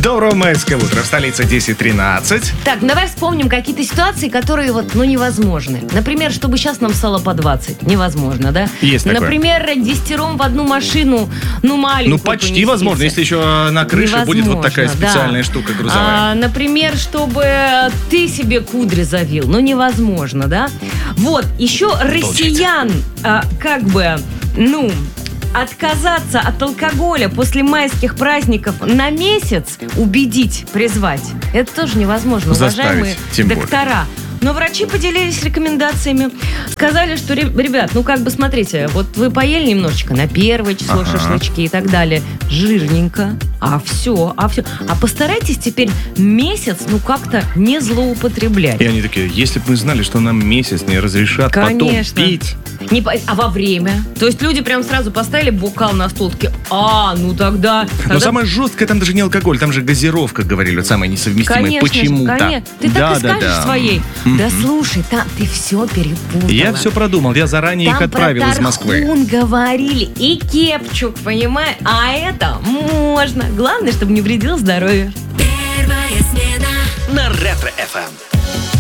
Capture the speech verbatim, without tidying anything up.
Доброго майского утра. В столице десять тринадцать. Так, давай вспомним какие-то ситуации, которые вот, ну, невозможны. Например, чтобы сейчас нам стало по двадцать. Невозможно, да? Есть такое. Например, десятером в одну машину, ну, маленькую Ну, почти поместиться. возможно, если еще на крыше будет вот такая Невозможно, специальная да. штука грузовая. А, например, чтобы ты себе кудри завил. Ну, невозможно, да? Вот, еще россиян, а, как бы, ну... отказаться от алкоголя после майских праздников на месяц, убедить, призвать, это тоже невозможно, Заставить, уважаемые тем более. доктора. Но врачи поделились рекомендациями. Сказали, что, ребят, ну как бы смотрите, вот вы поели немножечко на первое число Ага. шашлычки и так далее, жирненько, а все, а все. А постарайтесь теперь месяц, ну как-то не злоупотреблять. И они такие, если бы мы знали, что нам месяц не разрешат Конечно. потом пить. Не по- а во время? То есть люди прям сразу поставили бокал на стол, такие, а, ну тогда... Но тогда самое жесткое там даже не алкоголь, там же газировка, говорили, вот самое несовместимое. Конечно же, Почему-то. конечно. Ты да, так и да, скажешь да. своей. Мгм. Да слушай, там ты все перепутала. Я все продумал, я заранее Там их отправил про из Москвы. тархун говорили и кепчук, понимаешь? А это можно. Главное, чтобы не вредил здоровью. Первая смена на Ретро-эф эм.